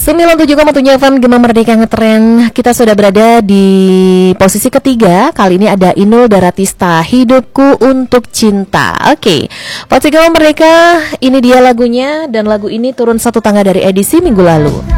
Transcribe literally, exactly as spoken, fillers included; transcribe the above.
sembilan puluh tujuh koma tujuh F M Gema Merdeka Ngetren. Kita sudah berada di posisi ketiga. Kali ini ada Inul Daratista, Hidupku Untuk Cinta. Oke, posisi Gema Merdeka, ini dia lagunya. Dan lagu ini turun satu tangga dari edisi minggu lalu.